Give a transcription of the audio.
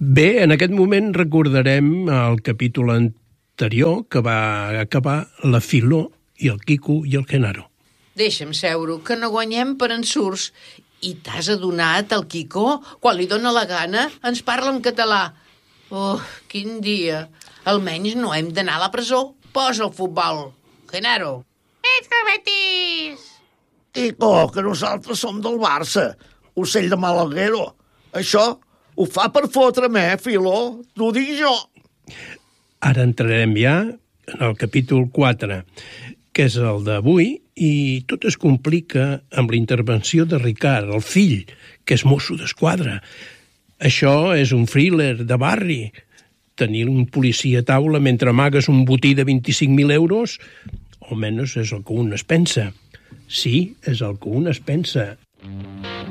Bé, en aquest moment recordarem el capítol anterior que va acabar la Filó i el Quico i el Genaro. Deixa'm seure, que no guanyem per ensurts. I t'has adonat, el Quico, quan li dóna la gana, ens parla en català. Oh, quin dia. Almenys no hem d'anar a la presó. Posa el futbol. Genaro. Ets Betis! Quico, que nosaltres som del Barça, ocell de Malaguero. Això ho fa per fotre'm, Filó? T'ho dic jo. Ara entrarem ja en el capítol 4, que és el d'avui, i tot es complica amb la intervenció de Ricard, el fill, que és mosso d'esquadra. Això és un thriller de barri. Tenir un policia a taula mentre amagues un botí de 25.000 euros, almenys és el que un es pensa. Sí, és el que un es pensa.